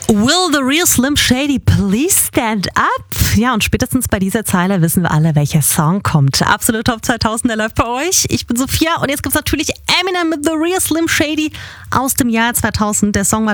Will the real Slim Shady please stand up? Ja, und spätestens bei dieser Zeile wissen wir alle, welcher Song kommt. Absolut Top 2000 läuft bei euch. Ich bin Sophia und jetzt gibt's natürlich Eminem mit The Real Slim Shady aus dem Jahr 2000. Der Song war